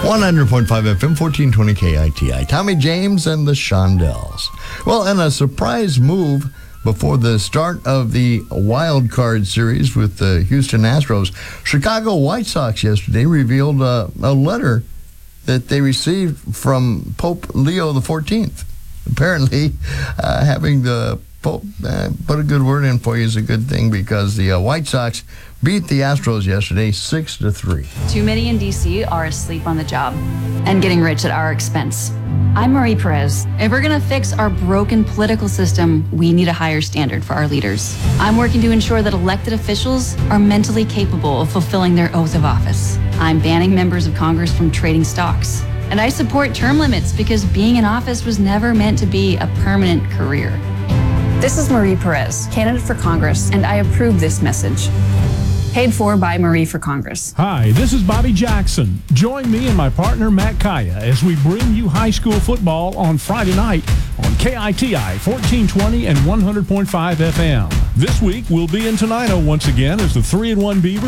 100.5 FM, 1420 KITI. Tommy James and the Shondells. Well, and a surprise move before the start of the wild card series with the Houston Astros. Chicago White Sox yesterday revealed a letter that they received from Pope Leo XIV. Apparently, having the Pope put a good word in for you is a good thing, because the White Sox beat the Astros yesterday 6-3. Too many in D.C. are asleep on the job and getting rich at our expense. I'm Marie Perez. If we're going to fix our broken political system, we need a higher standard for our leaders. I'm working to ensure that elected officials are mentally capable of fulfilling their oath of office. I'm banning members of Congress from trading stocks. And I support term limits, because being in office was never meant to be a permanent career. This is Marie Perez, candidate for Congress, and I approve this message. Paid for by Marie for Congress. Hi, this is Bobby Jackson. Join me and my partner Matt Kaya as we bring you high school football on Friday night on KITI 1420 and 100.5 FM. This week we'll be in Tenino once again as the 3-1 Beavers